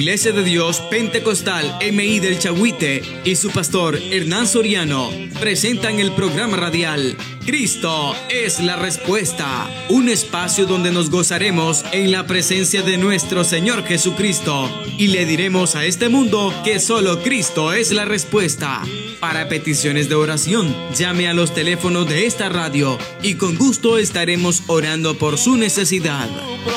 Iglesia de Dios Pentecostal MI del Chahuite y su pastor Hernán Soriano presentan el programa radial Cristo es la Respuesta, un espacio donde nos gozaremos en la presencia de nuestro Señor Jesucristo y le diremos a este mundo que solo Cristo es la respuesta. Para peticiones de oración, llame a los teléfonos de esta radio y con gusto estaremos orando por su necesidad.